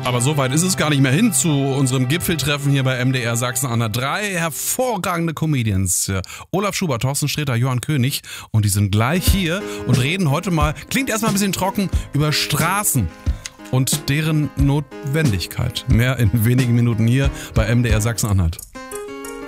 Aber so weit ist es gar nicht mehr hin zu unserem Gipfeltreffen hier bei MDR Sachsen-Anhalt. 3 hervorragende Comedians. Olaf Schubert, Thorsten Sträter, Johann König. Und die sind gleich hier und reden heute mal, klingt erstmal ein bisschen trocken, über Straßen und deren Notwendigkeit. Mehr in wenigen Minuten hier bei MDR Sachsen-Anhalt.